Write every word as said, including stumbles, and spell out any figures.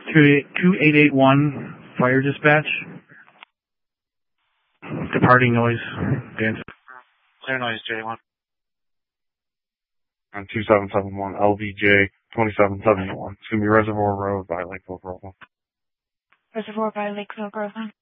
two eight eight one, fire dispatch. Departing noise. Dan. Clear noise, J one. On two seven seven one, L V J twenty-seven seventy-one. It's going to be Reservoir Road by Lakeville Grove. Reservoir by Lakeville Grove.